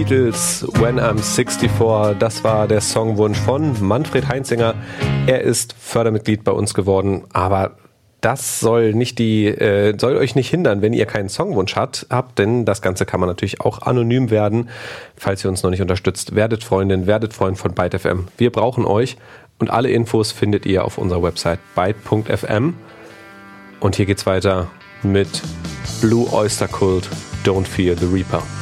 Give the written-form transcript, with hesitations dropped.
Beatles, When I'm 64, das war der Songwunsch von Manfred Heinzinger. Er ist Fördermitglied bei uns geworden, aber das soll euch nicht hindern, wenn ihr keinen Songwunsch habt, denn das Ganze kann man natürlich auch anonym werden. Falls ihr uns noch nicht unterstützt, werdet Freundin, werdet Freund von Byte FM. Wir brauchen euch und alle Infos findet ihr auf unserer Website byte.fm. Und hier geht's weiter mit Blue Oyster Cult, Don't Fear the Reaper.